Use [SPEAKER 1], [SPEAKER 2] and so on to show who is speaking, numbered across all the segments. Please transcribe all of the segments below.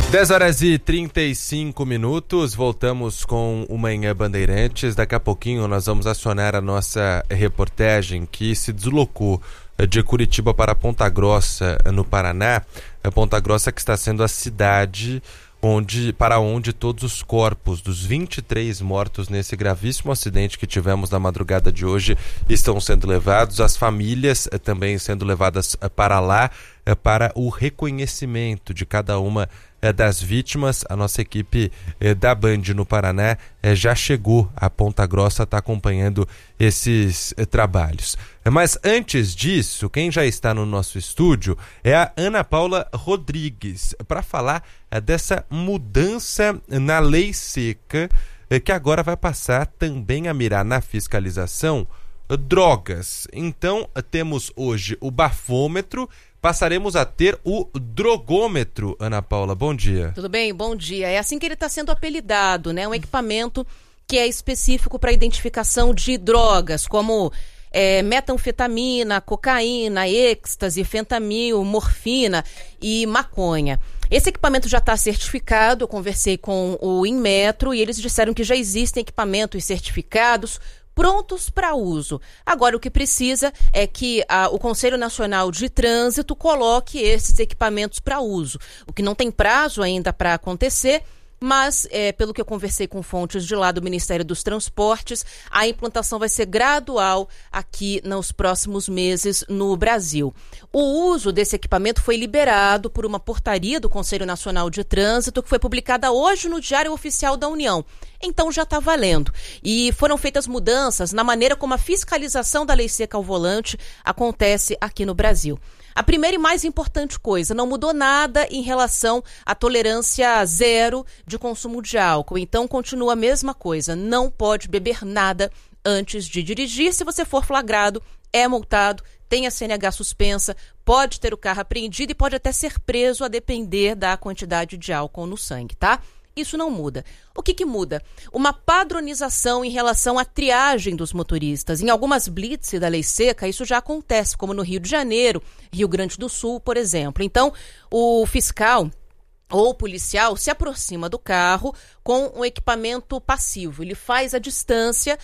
[SPEAKER 1] 10h35, voltamos com o Manhã Bandeirantes. Daqui a pouquinho nós vamos acionar a nossa reportagem que se deslocou de Curitiba para Ponta Grossa, no Paraná. Ponta Grossa que está sendo a cidade para onde todos os corpos dos 23 mortos nesse gravíssimo acidente que tivemos na madrugada de hoje estão sendo levados. As famílias também sendo levadas para lá, para o reconhecimento de cada uma das vítimas. A nossa equipe da Band no Paraná já chegou a Ponta Grossa, está acompanhando esses trabalhos. Mas antes disso, quem já está no nosso estúdio é a Ana Paula Rodrigues, para falar dessa mudança na lei seca, que agora vai passar também a mirar na fiscalização drogas. Então, temos hoje o bafômetro, passaremos a ter o drogômetro. Ana Paula, bom dia.
[SPEAKER 2] Tudo bem? Bom dia. É assim que ele está sendo apelidado, né? Um equipamento que é específico para identificação de drogas, como metanfetamina, cocaína, êxtase, fentanil, morfina e maconha. Esse equipamento já está certificado. Eu conversei com o Inmetro e eles disseram que já existem equipamentos certificados prontos para uso. Agora, o que precisa é que o Conselho Nacional de Trânsito coloque esses equipamentos para uso. O que não tem prazo ainda para acontecer, mas, pelo que eu conversei com fontes de lá do Ministério dos Transportes, a implantação vai ser gradual aqui nos próximos meses no Brasil. O uso desse equipamento foi liberado por uma portaria do Conselho Nacional de Trânsito, que foi publicada hoje no Diário Oficial da União. Então já está valendo. E foram feitas mudanças na maneira como a fiscalização da lei seca ao volante acontece aqui no Brasil. A primeira e mais importante coisa, não mudou nada em relação à tolerância zero de consumo de álcool. Então, continua a mesma coisa. Não pode beber nada antes de dirigir. Se você for flagrado, é multado, tem a CNH suspensa, pode ter o carro apreendido e pode até ser preso a depender da quantidade de álcool no sangue, tá? Isso não muda. O que muda? Uma padronização em relação à triagem dos motoristas. Em algumas blitz da lei seca, isso já acontece, como no Rio de Janeiro, Rio Grande do Sul, por exemplo. Então, o fiscal ou o policial se aproxima do carro com um equipamento passivo. Ele faz à distância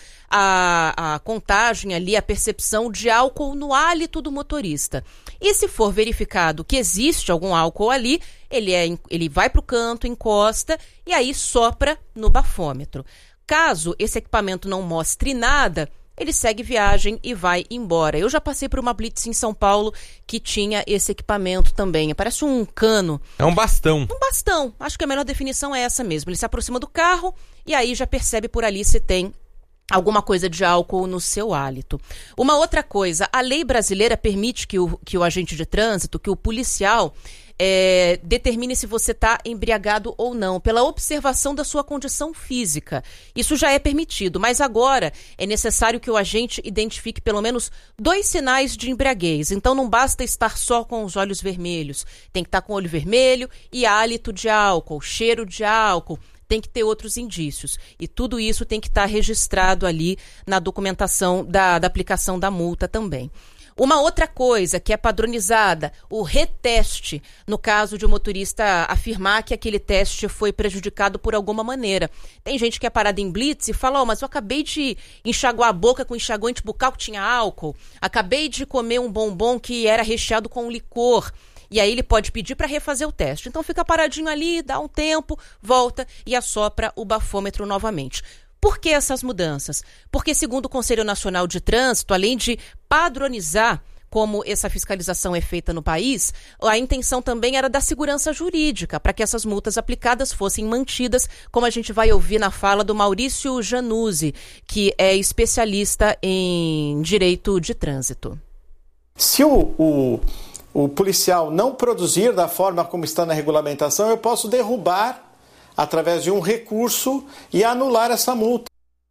[SPEAKER 2] a contagem ali, a percepção de álcool no hálito do motorista. E se for verificado que existe algum álcool ali, ele vai para o canto, encosta e aí sopra no bafômetro. Caso esse equipamento não mostre nada, ele segue viagem e vai embora. Eu já passei por uma blitz em São Paulo que tinha esse equipamento também. Parece um cano.
[SPEAKER 1] É um bastão.
[SPEAKER 2] Um bastão. Acho que a melhor definição é essa mesmo. Ele se aproxima do carro e aí já percebe por ali se tem alguma coisa de álcool no seu hálito. Uma outra coisa, a lei brasileira permite que o agente de trânsito, que o policial, determine se você está embriagado ou não, pela observação da sua condição física. Isso já é permitido, mas agora é necessário que o agente identifique pelo menos 2 sinais de embriaguez. Então não basta estar só com os olhos vermelhos, tem que estar com o olho vermelho e hálito de álcool, cheiro de álcool. Tem que ter outros indícios. E tudo isso tem que estar registrado ali na documentação da aplicação da multa também. Uma outra coisa que é padronizada, o reteste, no caso de um motorista afirmar que aquele teste foi prejudicado por alguma maneira. Tem gente que é parada em blitz e fala, mas eu acabei de enxaguar a boca com enxaguante bucal que tinha álcool, acabei de comer um bombom que era recheado com licor. E aí ele pode pedir para refazer o teste. Então fica paradinho ali, dá um tempo, volta e assopra o bafômetro novamente. Por que essas mudanças? Porque, segundo o Conselho Nacional de Trânsito, além de padronizar como essa fiscalização é feita no país, a intenção também era da segurança jurídica, para que essas multas aplicadas fossem mantidas, como a gente vai ouvir na fala do Maurício Januzzi, que é especialista em direito de trânsito.
[SPEAKER 3] Se o policial não produzir da forma como está na regulamentação, eu posso derrubar através de um recurso e anular essa multa.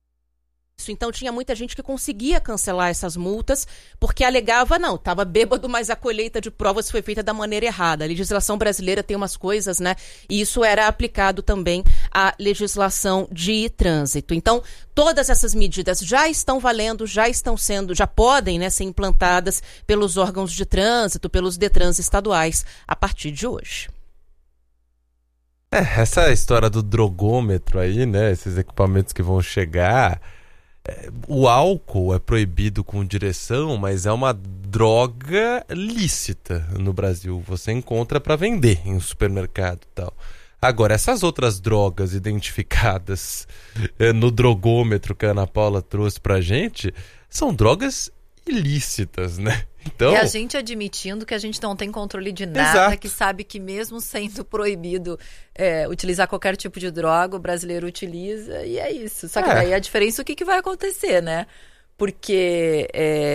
[SPEAKER 2] Então tinha muita gente que conseguia cancelar essas multas porque alegava, não, estava bêbado, mas a colheita de provas foi feita da maneira errada. A legislação brasileira tem umas coisas, né? E isso era aplicado também à legislação de trânsito. Então, todas essas medidas já estão valendo, já podem, né, ser implantadas pelos órgãos de trânsito, pelos DETRANs estaduais a partir de hoje.
[SPEAKER 1] Essa história do drogômetro aí, né? Esses equipamentos que vão chegar. O álcool é proibido com direção, mas é uma droga lícita no Brasil. Você encontra para vender em um supermercado e tal. Agora, essas outras drogas identificadas no drogômetro que a Ana Paula trouxe pra gente, são drogas ilícitas, né? Então...
[SPEAKER 4] E a gente admitindo que a gente não tem controle de nada,
[SPEAKER 1] Exato.
[SPEAKER 4] que sabe que mesmo sendo proibido utilizar qualquer tipo de droga, o brasileiro utiliza e é isso. Só que daí a diferença, o que vai acontecer, né? Porque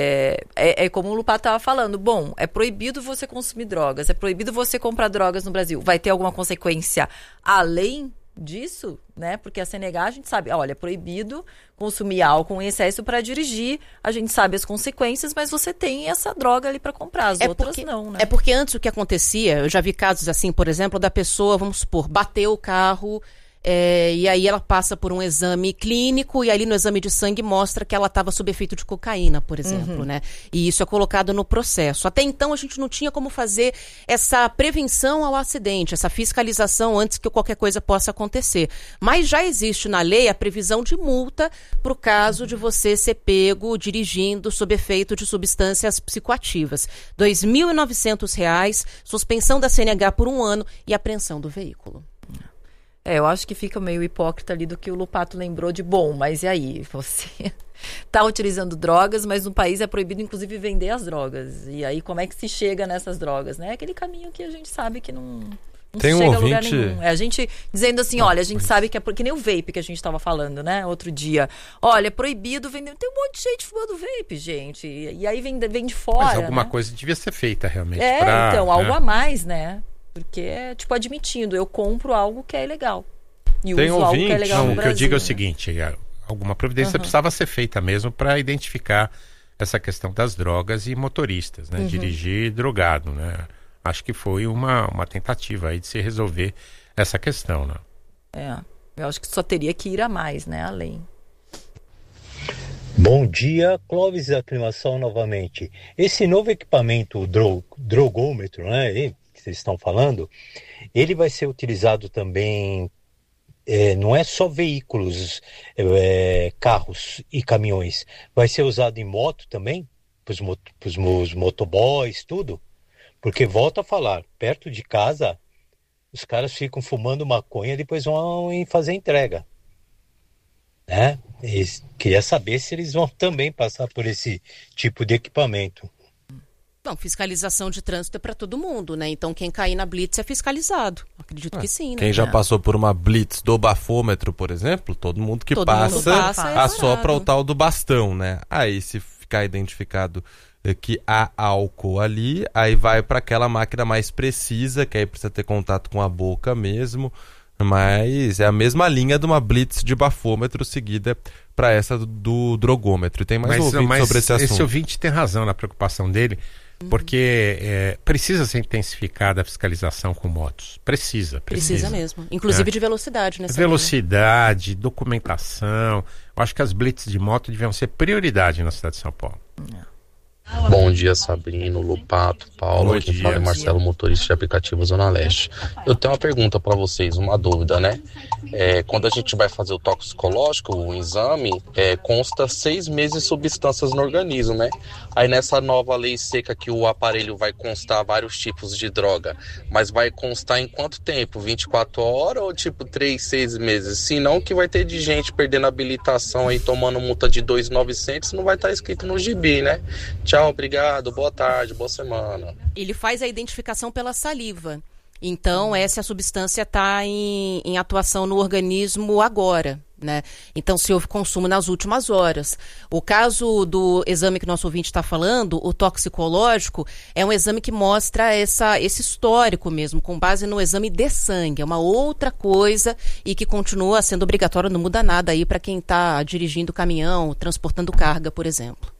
[SPEAKER 4] é como o Lupato estava falando, bom, é proibido você consumir drogas, é proibido você comprar drogas no Brasil. Vai ter alguma consequência além disso, né? Porque a CNH a gente sabe, olha, é proibido consumir álcool em excesso para dirigir, a gente sabe as consequências, mas você tem essa droga ali para comprar, as outras não, né?
[SPEAKER 2] É porque antes o que acontecia, eu já vi casos assim, por exemplo, da pessoa, vamos supor, bateu o carro, e aí ela passa por um exame clínico e ali no exame de sangue mostra que ela estava sob efeito de cocaína, por exemplo, né? E isso é colocado no processo. Até então a gente não tinha como fazer essa prevenção ao acidente, essa fiscalização antes que qualquer coisa possa acontecer. Mas já existe na lei a previsão de multa para o caso de você ser pego dirigindo sob efeito de substâncias psicoativas. R$ 2.900, suspensão da CNH por 1 ano e apreensão do veículo.
[SPEAKER 4] Eu acho que fica meio hipócrita ali do que o Lupato lembrou de bom, mas e aí? Você tá utilizando drogas, mas no país é proibido, inclusive, vender as drogas. E aí, como é que se chega nessas drogas, né? É aquele caminho que a gente sabe que não
[SPEAKER 1] Tem
[SPEAKER 4] chega
[SPEAKER 1] um
[SPEAKER 4] a lugar
[SPEAKER 1] ouvinte...
[SPEAKER 4] nenhum. É a gente dizendo assim, olha, a gente sabe que é... Que nem o vape que a gente estava falando, né? Outro dia. Olha, é proibido vender... Tem um monte de gente fumando vape, gente. E aí vem de fora,
[SPEAKER 5] mas alguma
[SPEAKER 4] né?
[SPEAKER 5] coisa devia ser feita, realmente.
[SPEAKER 4] Então, algo a mais, né? Porque é, tipo, admitindo, eu compro algo que é ilegal. E
[SPEAKER 1] Tem
[SPEAKER 4] uso algo que é legal no
[SPEAKER 5] o
[SPEAKER 4] Brasil.
[SPEAKER 5] que eu digo é o
[SPEAKER 4] né?
[SPEAKER 5] seguinte, alguma providência precisava ser feita mesmo para identificar essa questão das drogas e motoristas, né? Dirigir drogado, né? Acho que foi uma tentativa aí de se resolver essa questão, né?
[SPEAKER 4] Eu acho que só teria que ir a mais, né? Além.
[SPEAKER 6] Bom dia, Clóvis da Aclimação novamente. Esse novo equipamento, o drogômetro, né, que vocês estão falando, ele vai ser utilizado também, não é só veículos, carros e caminhões, vai ser usado em moto também, para os motoboys, tudo? Porque, volto a falar, perto de casa, os caras ficam fumando maconha e depois vão fazer entrega. Né? Queria saber se eles vão também passar por esse tipo de equipamento.
[SPEAKER 2] Não, fiscalização de trânsito é para todo mundo, né? Então quem cair na blitz é fiscalizado. Acredito que sim, né?
[SPEAKER 1] Quem já passou por uma blitz do bafômetro, por exemplo, todo mundo que passa assopra o tal do bastão, né? Aí se ficar identificado que há álcool ali, aí vai para aquela máquina mais precisa, que aí precisa ter contato com a boca mesmo. Mas é a mesma linha de uma blitz de bafômetro seguida para essa do drogômetro. E tem mais ouvinte sobre esse assunto.
[SPEAKER 5] Esse ouvinte tem razão na preocupação dele, porque precisa ser intensificada a fiscalização com motos. Precisa
[SPEAKER 2] mesmo. Inclusive de velocidade, né?
[SPEAKER 5] Velocidade, documentação. Eu acho que as blitz de moto deviam ser prioridade na cidade de São Paulo.
[SPEAKER 7] Bom dia, Sabrino, Lupato, Paulo, aqui fala é Marcelo, motorista de aplicativo Zona Leste. Eu tenho uma pergunta para vocês, uma dúvida, né? Quando a gente vai fazer o toxicológico, o exame, consta 6 meses de substâncias no organismo, né? Aí nessa nova lei seca que o aparelho vai constar vários tipos de droga, mas vai constar em quanto tempo? 24 horas ou tipo 3, 6 meses? Senão que vai ter de gente perdendo habilitação aí, tomando multa de 2.900, não vai estar escrito no gibi, né? Tchau, obrigado, boa tarde, boa semana.
[SPEAKER 2] Ele faz a identificação pela saliva. Então, essa substância está em atuação no organismo agora, né? Então, se houve consumo nas últimas horas. O caso do exame que nosso ouvinte está falando, o toxicológico, é um exame que mostra esse histórico mesmo, com base no exame de sangue. É uma outra coisa e que continua sendo obrigatório, não muda nada aí para quem está dirigindo caminhão, transportando carga, por exemplo.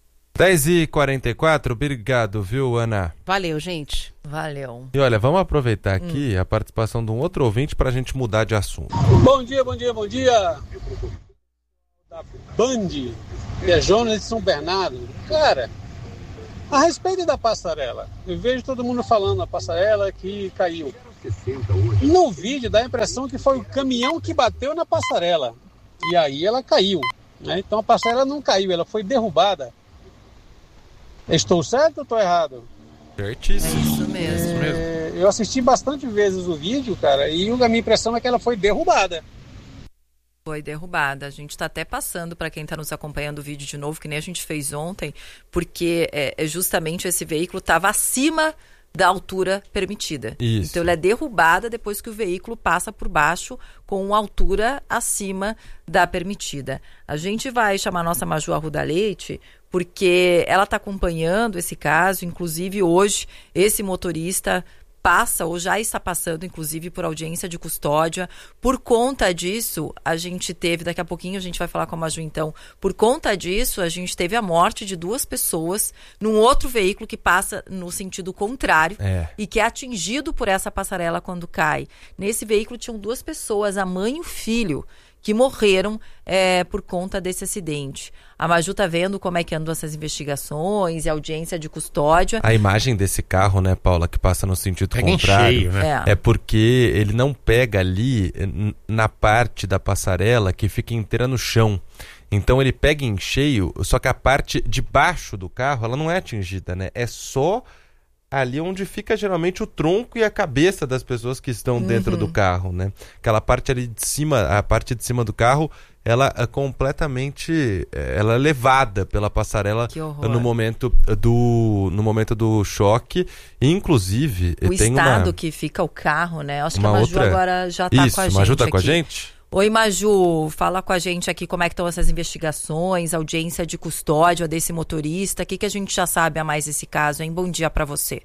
[SPEAKER 1] 10h44, obrigado, viu, Ana?
[SPEAKER 2] Valeu, gente.
[SPEAKER 4] Valeu.
[SPEAKER 1] E olha, vamos aproveitar aqui a participação de um outro ouvinte para a gente mudar de assunto.
[SPEAKER 8] Bom dia. Da Band, é Jonas de São Bernardo. Cara, a respeito da passarela, eu vejo todo mundo falando a passarela que caiu. No vídeo dá a impressão que foi o caminhão que bateu na passarela. E aí ela caiu, né? Então a passarela não caiu, ela foi derrubada. Estou certo ou estou errado?
[SPEAKER 1] Certíssimo.
[SPEAKER 4] Isso mesmo.
[SPEAKER 8] Eu assisti bastante vezes o vídeo, cara, e a minha impressão é que ela foi derrubada.
[SPEAKER 4] Foi derrubada. A gente está até passando para quem está nos acompanhando o vídeo de novo, que nem a gente fez ontem, porque justamente esse veículo estava acima da altura permitida.
[SPEAKER 1] Isso.
[SPEAKER 4] Então, ela é derrubada depois que o veículo passa por baixo com uma altura acima da permitida. A gente vai chamar a nossa Maju Arruda Leite, porque ela está acompanhando esse caso. Inclusive, hoje, esse motorista passa ou já está passando, inclusive, por audiência de custódia. Por conta disso, a gente teve, daqui a pouquinho a gente vai falar com a Maju então, por conta disso, a gente teve a morte de 2 pessoas num outro veículo que passa no sentido contrário e que é atingido por essa passarela quando cai. Nesse veículo tinham 2 pessoas, a mãe e o filho, que morreram por conta desse acidente. A Maju tá vendo como é que andam essas investigações e audiência de custódia.
[SPEAKER 1] A imagem desse carro, né, Paula, que passa no sentido contrário,
[SPEAKER 5] cheio, né?
[SPEAKER 1] É porque ele não pega ali na parte da passarela que fica inteira no chão. Então ele pega em cheio, só que a parte de baixo do carro, ela não é atingida, né? É só ali onde fica geralmente o tronco e a cabeça das pessoas que estão dentro do carro, né? Aquela parte ali de cima, a parte de cima do carro, ela é completamente, ela é levada pela passarela no momento do choque. Inclusive,
[SPEAKER 4] o
[SPEAKER 1] tem
[SPEAKER 4] estado que fica o carro, né? Acho que a Maju agora já está com a gente.
[SPEAKER 1] Maju tá com a gente?
[SPEAKER 4] Oi, Maju, fala com a gente aqui como é que estão essas investigações, audiência de custódia desse motorista, o que a gente já sabe a mais desse caso, hein? Bom dia para você.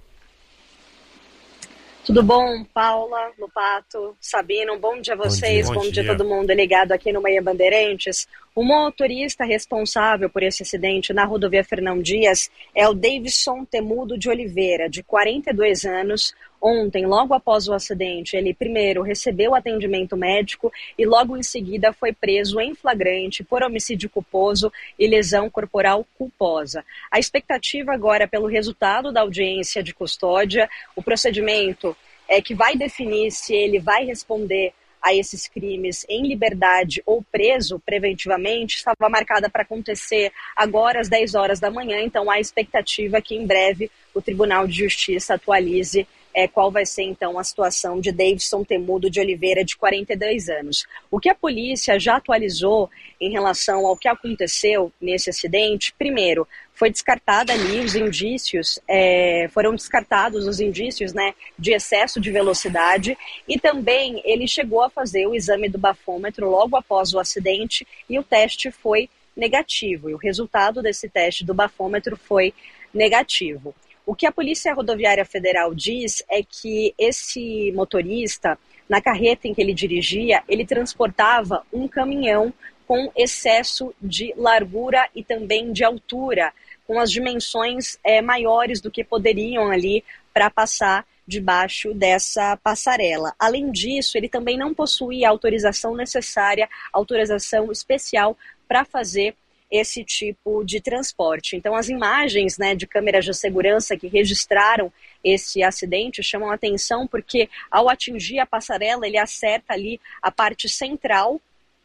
[SPEAKER 9] Tudo bom, Paula, Lupato, Sabino? Bom dia a vocês, bom dia a todo mundo ligado aqui no Manhã Bandeirantes. O motorista responsável por esse acidente na rodovia Fernão Dias é o Davidson Temudo de Oliveira, de 42 anos. Ontem, logo após o acidente, ele primeiro recebeu atendimento médico e logo em seguida foi preso em flagrante por homicídio culposo e lesão corporal culposa. A expectativa agora é pelo resultado da audiência de custódia. O procedimento é que vai definir se ele vai responder a esses crimes em liberdade ou preso preventivamente, estava marcada para acontecer agora às 10 horas da manhã, então a expectativa é que em breve o Tribunal de Justiça atualize qual vai ser então a situação de Davidson Temudo de Oliveira, de 42 anos. O que a polícia já atualizou em relação ao que aconteceu nesse acidente, primeiro, foi descartada ali os indícios, foram descartados os indícios, né, de excesso de velocidade, e também ele chegou a fazer o exame do bafômetro logo após o acidente e o teste foi negativo, e o resultado desse teste do bafômetro foi negativo. O que a Polícia Rodoviária Federal diz é que esse motorista, na carreta em que ele dirigia, ele transportava um caminhão com excesso de largura e também de altura, com as dimensões maiores do que poderiam ali para passar debaixo dessa passarela. Além disso, ele também não possuía a autorização necessária, autorização especial para fazer esse tipo de transporte. Então, as imagens, né, de câmeras de segurança que registraram esse acidente chamam a atenção porque, ao atingir a passarela, ele acerta ali a parte central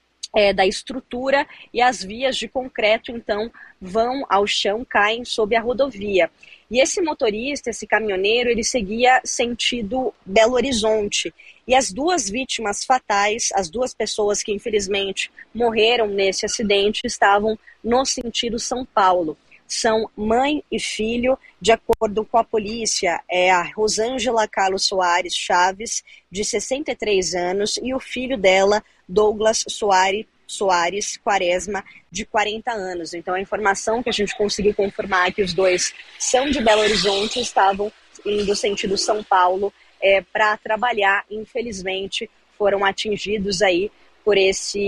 [SPEAKER 9] da estrutura e as vias de concreto, então, vão ao chão, caem sob a rodovia. E esse motorista, esse caminhoneiro, ele seguia sentido Belo Horizonte. E as 2 vítimas fatais, as 2 pessoas que infelizmente morreram nesse acidente, estavam no sentido São Paulo. São mãe e filho, de acordo com a polícia, a Rosângela Carlos Soares Chaves, de 63 anos, e o filho dela, Douglas Soares Quaresma, de 40 anos. Então a informação que a gente conseguiu confirmar é que os 2 são de Belo Horizonte, estavam indo sentido São Paulo para trabalhar. Infelizmente foram atingidos aí por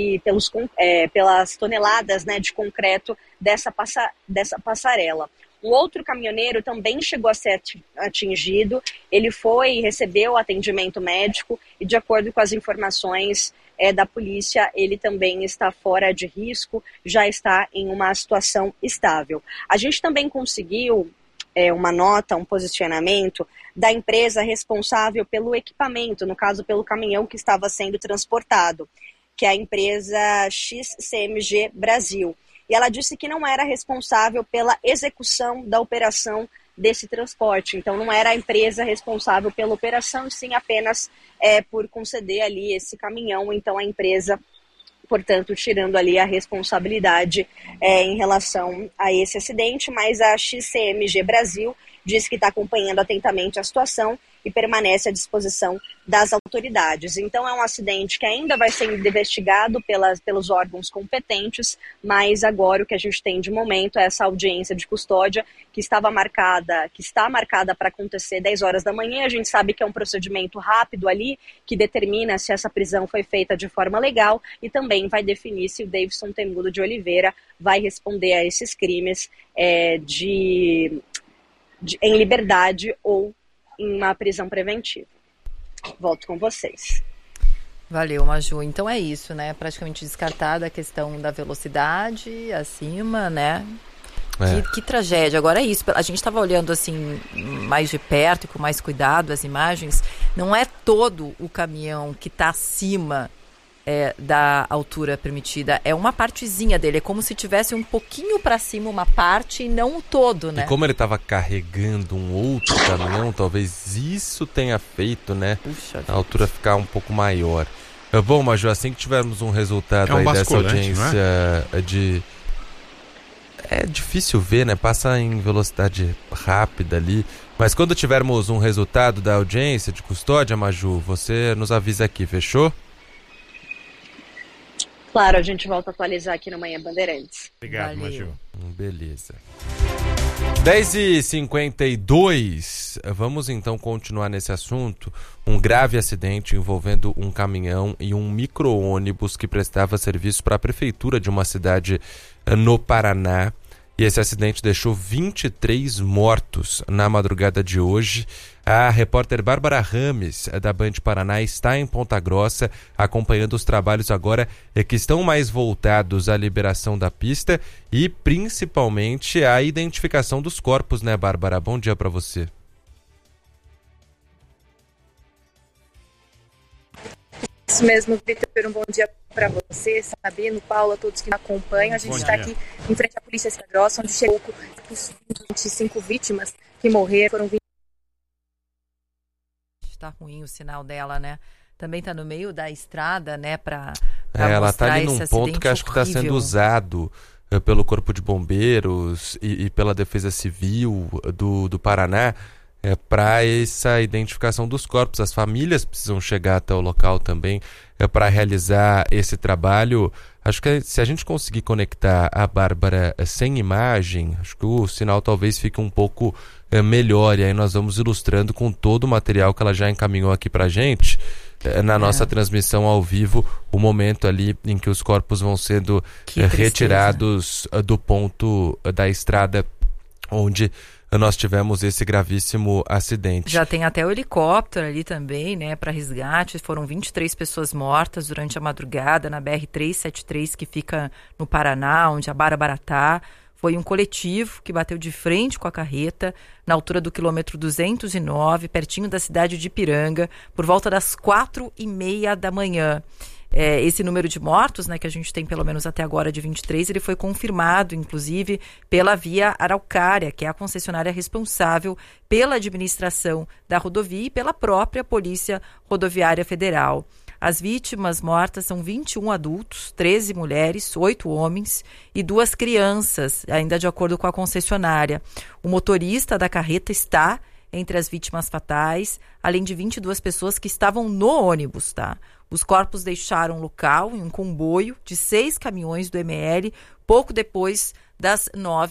[SPEAKER 9] pelas toneladas, né, de concreto dessa passarela. Um outro caminhoneiro também chegou a ser atingido, ele recebeu atendimento médico e, de acordo com as informações da polícia, ele também está fora de risco, já está em uma situação estável. A gente também conseguiu uma nota, um posicionamento da empresa responsável pelo equipamento, no caso pelo caminhão que estava sendo transportado, que é a empresa XCMG Brasil. E ela disse que não era responsável pela execução da operação desse transporte. Então, não era a empresa responsável pela operação, e sim apenas por conceder ali esse caminhão. Então, a empresa, portanto, tirando ali a responsabilidade em relação a esse acidente, mas a XCMG Brasil diz que está acompanhando atentamente a situação e permanece à disposição das autoridades. Então é um acidente que ainda vai ser investigado pelos órgãos competentes, mas agora o que a gente tem de momento é essa audiência de custódia que está marcada para acontecer 10 horas da manhã. A gente sabe que é um procedimento rápido ali, que determina se essa prisão foi feita de forma legal e também vai definir se o Davidson Temudo de Oliveira vai responder a esses crimes em liberdade ou em uma prisão preventiva. Volto com vocês.
[SPEAKER 4] Valeu, Maju. Então é isso, né? Praticamente descartada a questão da velocidade acima, né? Que tragédia. Agora é isso. A gente estava olhando assim mais de perto e com mais cuidado as imagens. Não é todo o caminhão que está acima da altura permitida, é uma partezinha dele, é como se tivesse um pouquinho para cima uma parte e não o todo, né?
[SPEAKER 1] E como ele estava carregando um outro caminhão, talvez isso tenha feito, né, a altura ficar um pouco maior. Bom, Maju, assim que tivermos um resultado aí dessa audiência é difícil ver, né? Passa em velocidade rápida ali. Mas quando tivermos um resultado da audiência de custódia, Maju, você nos avisa aqui, fechou?
[SPEAKER 9] Claro, a gente volta a atualizar aqui no Manhã Bandeirantes.
[SPEAKER 5] Obrigado, Maju.
[SPEAKER 1] Beleza. 10h52, vamos então continuar nesse assunto. Um grave acidente envolvendo um caminhão e um micro-ônibus que prestava serviço para a prefeitura de uma cidade no Paraná. E esse acidente deixou 23 mortos na madrugada de hoje. A repórter Bárbara Rames, da Band Paraná, está em Ponta Grossa, acompanhando os trabalhos agora que estão mais voltados à liberação da pista e principalmente à identificação dos corpos, né, Bárbara? Bom dia para você.
[SPEAKER 10] Isso mesmo, Vitor, um bom dia para você, Sabino, Paulo, a todos que me acompanham. A gente está aqui em frente à Polícia Ponta Grossa, onde chegou com 25 vítimas que morreram, foram 20.
[SPEAKER 4] Está ruim o sinal dela, né? Também está no meio da estrada, né, para
[SPEAKER 1] ela está ali num ponto que acho que está sendo usado pelo Corpo de Bombeiros e pela Defesa Civil do Paraná para essa identificação dos corpos. As famílias precisam chegar até o local também para realizar esse trabalho. Acho que se a gente conseguir conectar a Bárbara sem imagem, acho que o sinal talvez fique um pouco melhor, e aí nós vamos ilustrando com todo o material que ela já encaminhou aqui pra gente na nossa transmissão ao vivo, o momento ali em que os corpos vão sendo retirados do ponto da estrada onde nós tivemos esse gravíssimo acidente.
[SPEAKER 4] Já tem até o helicóptero ali também, né, para resgate. Foram 23 pessoas mortas durante a madrugada na BR-373, que fica no Paraná, onde a Bárbara está. Foi um coletivo que bateu de frente com a carreta na altura do quilômetro 209, pertinho da cidade de Ipiranga, por volta das 4h30 da manhã. Esse número de mortos, né, que a gente tem pelo menos até agora de 23, ele foi confirmado, inclusive, pela Via Araucária, que é a concessionária responsável pela administração da rodovia e pela própria Polícia Rodoviária Federal. As vítimas mortas são 21 adultos, 13 mulheres, 8 homens e 2 crianças, ainda de acordo com a concessionária. O motorista da carreta está entre as vítimas fatais, além de 22 pessoas que estavam no ônibus, tá? Os corpos deixaram o local em um comboio de 6 caminhões do ML, pouco depois das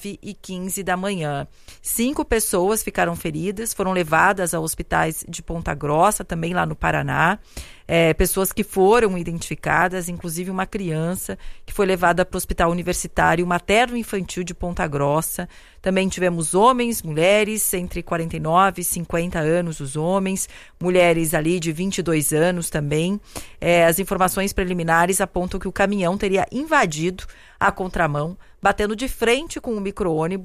[SPEAKER 4] 9h15 da manhã. 5 pessoas ficaram feridas, foram levadas a hospitais de Ponta Grossa, também lá no Paraná. Pessoas que foram identificadas, inclusive uma criança que foi levada para o Hospital Universitário Materno-Infantil de Ponta Grossa. Também tivemos homens, mulheres, entre 49 e 50 anos os homens, mulheres ali de 22 anos também. As informações preliminares apontam que o caminhão teria invadido a contramão, batendo de frente com um micro-ônibus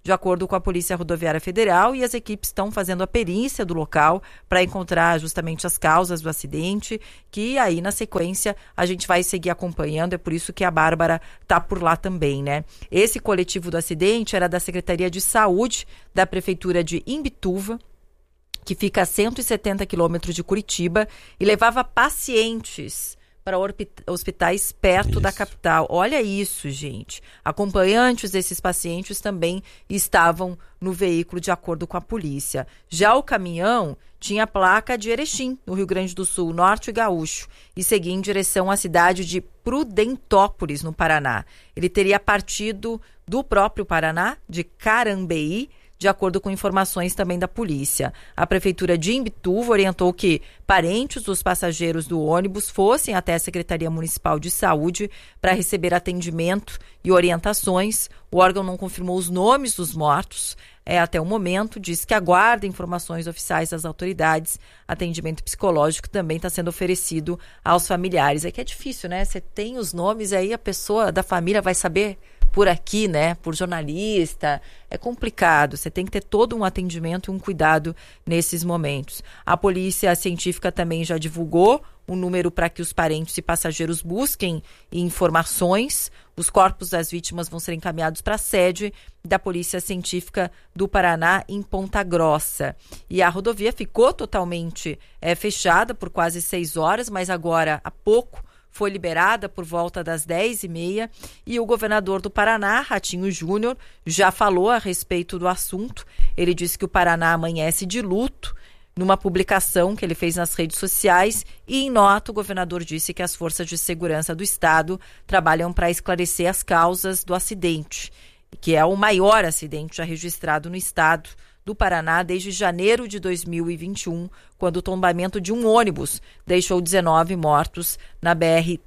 [SPEAKER 4] de acordo com a Polícia Rodoviária Federal, e as equipes estão fazendo a perícia do local para encontrar justamente as causas do acidente, que aí na sequência a gente vai seguir acompanhando, é por isso que a Bárbara está por lá também, né? Esse coletivo do acidente era da Secretaria de Saúde da Prefeitura de Imbituva, que fica a 170 quilômetros de Curitiba, e levava pacientes para hospitais perto da capital. Olha isso, gente. Acompanhantes desses pacientes também estavam no veículo, de acordo com a polícia. Já o caminhão tinha placa de Erechim, no Rio Grande do Sul, Norte Gaúcho, e seguia em direção à cidade de Prudentópolis, no Paraná. Ele teria partido do próprio Paraná, de Carambeí, de acordo com informações também da polícia. A Prefeitura de Imbituva orientou que parentes dos passageiros do ônibus fossem até a Secretaria Municipal de Saúde para receber atendimento e orientações. O órgão não confirmou os nomes dos mortos até o momento, diz que aguarda informações oficiais das autoridades. Atendimento psicológico também está sendo oferecido aos familiares. É que é difícil, né? Você tem os nomes, aí a pessoa da família vai saber por aqui, né? Por jornalista. É complicado. Você tem que ter todo um atendimento e um cuidado nesses momentos. A polícia científica também já divulgou um número para que os parentes e passageiros busquem informações. Os corpos das vítimas vão ser encaminhados para a sede da Polícia Científica do Paraná, em Ponta Grossa. E a rodovia ficou totalmente fechada por quase 6 horas, mas agora, há pouco, foi liberada por volta das 10h30, e o governador do Paraná, Ratinho Júnior, já falou a respeito do assunto. Ele disse que o Paraná amanhece de luto, numa publicação que ele fez nas redes sociais, e em nota o governador disse que as forças de segurança do estado trabalham para esclarecer as causas do acidente, que é o maior acidente já registrado no estado do Paraná desde janeiro de 2021, quando o tombamento de um ônibus deixou 19 mortos na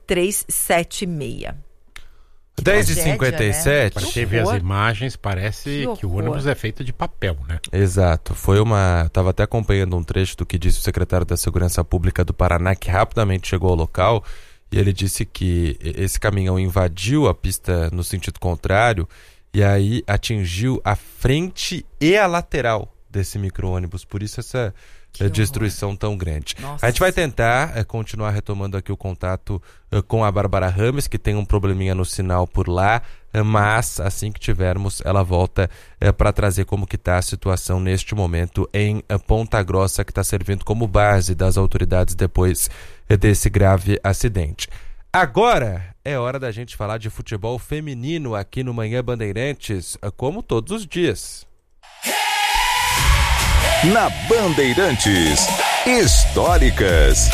[SPEAKER 4] BR-376.
[SPEAKER 1] 10h57.
[SPEAKER 5] Para quem vê as imagens, parece que o ônibus é feito de papel, né?
[SPEAKER 1] Exato. Estava até acompanhando um trecho do que disse o secretário da Segurança Pública do Paraná, que rapidamente chegou ao local, e ele disse que esse caminhão invadiu a pista no sentido contrário e aí atingiu a frente e a lateral desse micro-ônibus. Por isso essa destruição tão grande.
[SPEAKER 4] Nossa.
[SPEAKER 1] A gente vai tentar continuar retomando aqui o contato com a Bárbara Rames, que tem um probleminha no sinal por lá, mas assim que tivermos, ela volta para trazer como que está a situação neste momento em Ponta Grossa, que está servindo como base das autoridades depois desse grave acidente. Agora é hora da gente falar de futebol feminino aqui no Manhã Bandeirantes, como todos os dias.
[SPEAKER 11] Na Bandeirantes, históricas.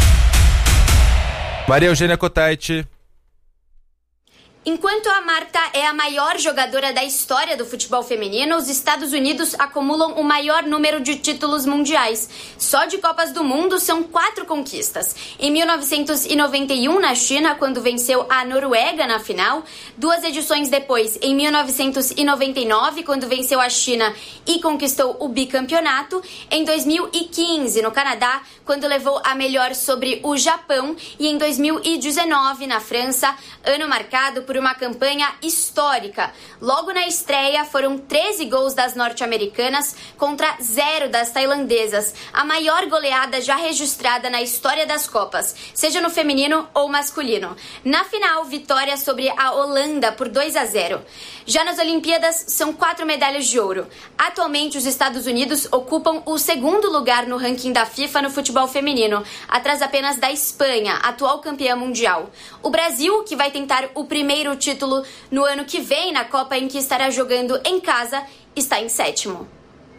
[SPEAKER 1] Maria Eugênia Cotaiti.
[SPEAKER 12] Enquanto a Marta é a maior jogadora da história do futebol feminino, os Estados Unidos acumulam o maior número de títulos mundiais. Só de Copas do Mundo são 4 conquistas. Em 1991, na China, quando venceu a Noruega na final. 2 edições depois, em 1999, quando venceu a China e conquistou o bicampeonato. Em 2015, no Canadá, quando levou a melhor sobre o Japão. E em 2019, na França, ano marcado por uma campanha histórica. Logo na estreia, foram 13 gols das norte-americanas contra 0 das tailandesas, a maior goleada já registrada na história das Copas, seja no feminino ou masculino. Na final, vitória sobre a Holanda por 2-0. Já nas Olimpíadas, são 4 medalhas de ouro. Atualmente, os Estados Unidos ocupam o 2º lugar no ranking da FIFA no futebol feminino, atrás apenas da Espanha, atual campeã mundial. O Brasil, que vai tentar o primeiro título no ano que vem na Copa em que estará jogando em casa, está em 7º.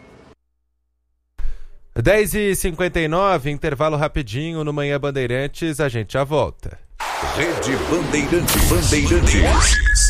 [SPEAKER 1] 10h59, intervalo rapidinho no Manhã Bandeirantes, a gente já volta.
[SPEAKER 11] Rede Bandeirantes.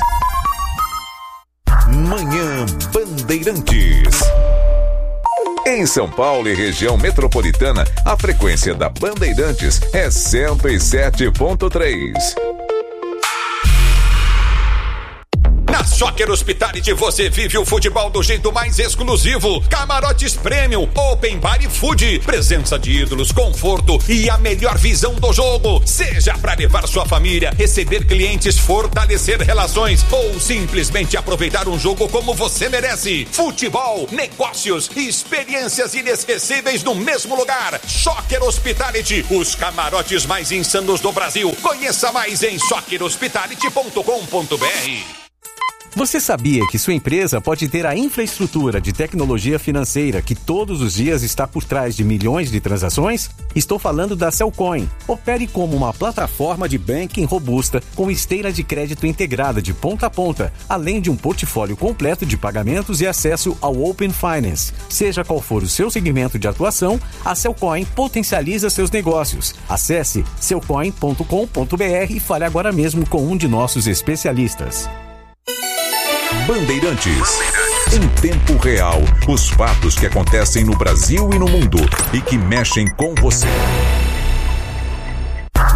[SPEAKER 11] Manhã Bandeirantes. Em São Paulo e região metropolitana, a frequência da Bandeirantes é 107.3.
[SPEAKER 13] Soccer Hospitality você vive o futebol do jeito mais exclusivo. Camarotes Premium, Open Bar e Food, presença de ídolos, conforto e a melhor visão do jogo. Seja para levar sua família, receber clientes, fortalecer relações ou simplesmente aproveitar um jogo como você merece. Futebol, negócios e experiências inesquecíveis no mesmo lugar. Soccer Hospitality, os camarotes mais insanos do Brasil. Conheça mais em soccerhospitality.com.br.
[SPEAKER 14] Você sabia que sua empresa pode ter a infraestrutura de tecnologia financeira que todos os dias está por trás de milhões de transações? Estou falando da Cellcoin. Opere como uma plataforma de banking robusta com esteira de crédito integrada de ponta a ponta, além de um portfólio completo de pagamentos e acesso ao Open Finance. Seja qual for o seu segmento de atuação, a Cellcoin potencializa seus negócios. Acesse cellcoin.com.br e fale agora mesmo com um de nossos especialistas.
[SPEAKER 11] Bandeirantes. Em tempo real, os fatos que acontecem no Brasil e no mundo e que mexem com você.